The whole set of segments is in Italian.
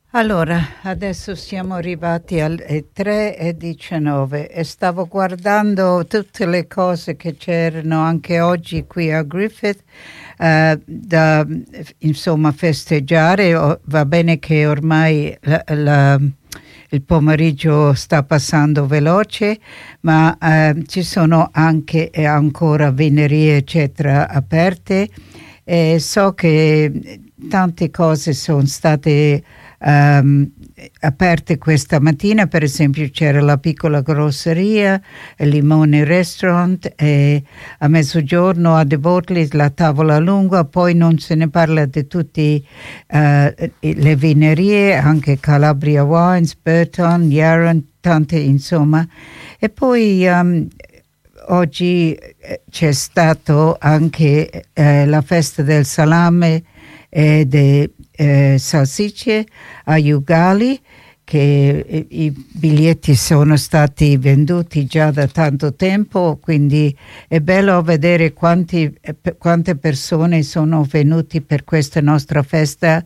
Allora, adesso siamo arrivati alle 3:19 e stavo guardando tutte le cose che c'erano anche oggi qui a Griffith da insomma festeggiare. Va bene che ormai il pomeriggio sta passando veloce, ma ci sono anche ancora vinerie eccetera aperte, e so che tante cose sono state aperte questa mattina. Per esempio c'era la piccola grosseria, il Limone Restaurant, e a mezzogiorno a The Botley la tavola lunga. Poi non se ne parla di tutte le vinerie, anche Calabria Wines, Burton, Yaron, tante insomma. E poi oggi c'è stato anche la festa del salame e delle salsicce a Ugali, che i biglietti sono stati venduti già da tanto tempo, quindi è bello vedere quante persone sono venuti per questa nostra festa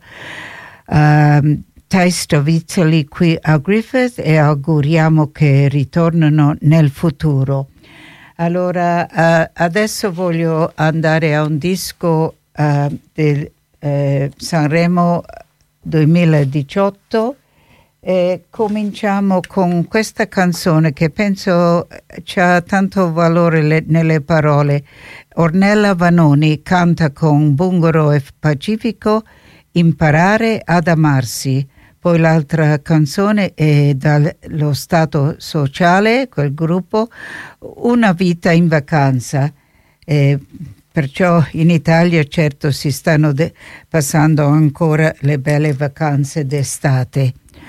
Taste of Italy qui a Griffith, e auguriamo che ritornino nel futuro. Allora adesso voglio andare a un disco del Sanremo 2018 e cominciamo con questa canzone che penso c'ha tanto valore nelle parole. Ornella Vanoni canta con Bungaro e Pacifico Imparare ad amarsi. Poi l'altra canzone è dallo Stato Sociale, quel gruppo, Una vita in vacanza. Perciò in Italia certo si stanno passando ancora le belle vacanze d'estate.